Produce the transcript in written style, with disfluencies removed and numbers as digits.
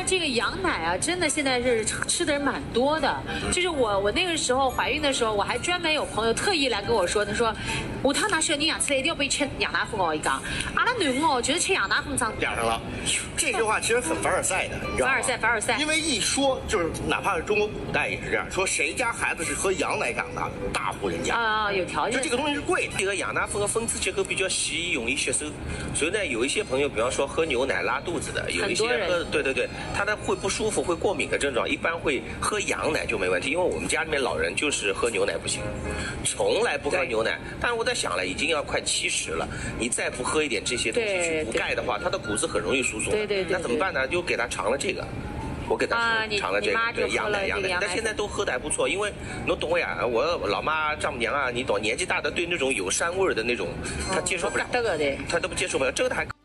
这个羊奶啊，真的现在是吃的人蛮多的。就是我那个时候怀孕的时候，我还专门有朋友特意来跟我说，他说，下趟拿小人养出来一定要被吃羊奶粉哦。一讲，阿拉囡哦，觉得吃羊奶粉长点上了。这句话其实很凡尔赛的，你知道吗？ 凡尔赛。 因为一说就是，哪怕是中国古代也是这样，说谁家孩子是喝羊奶长大的，大户人家啊，有条件。 就这个东西是贵的。 这个羊奶粉的粉质结构比较细，容易吸收，所以呢，有一些朋友，比方说喝牛奶拉肚子的，有一些喝，对，他的会不舒服、会过敏的症状，一般会喝羊奶就没问题。因为我们家里面老人就是喝牛奶不行，从来不喝牛奶。但是我在想了，已经要快70了，你再不喝一点这些东西去补钙的话，他的骨质很容易疏松。 对。 那怎么办呢？就给他尝了这个。我给他尝了这个，对羊奶，但现在都喝的还不错，因为你懂我呀，我老妈丈母娘啊，你懂，年纪大的对那种有膻味的那种，她接受不了，她都不接受不了，这个还。